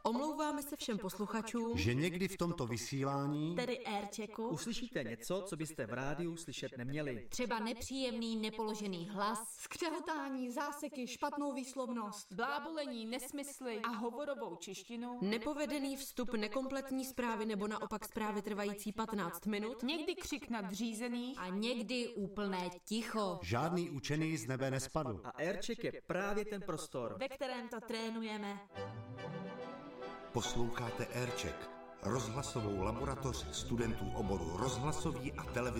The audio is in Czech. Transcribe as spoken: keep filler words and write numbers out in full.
Omlouváme se všem posluchačům, že někdy v tomto vysílání, tedy airchecku, uslyšíte něco, co byste v rádiu slyšet neměli. třeba nepříjemný nepoložený hlas, skřehotání, záseky, špatnou výslovnost, blábolení, nesmysly a hovorovou češtinu, nepovedený vstup, nekompletní zprávy nebo naopak zprávy trvající patnáct minut, někdy křik nadřízených a někdy úplné ticho, žádný učený z nebe nespadl. A aircheck je právě ten prostor, ve kterém to trénujeme. Posloucháte aircheck, rozhlasovou laboratoř studentů oboru rozhlasový a televizní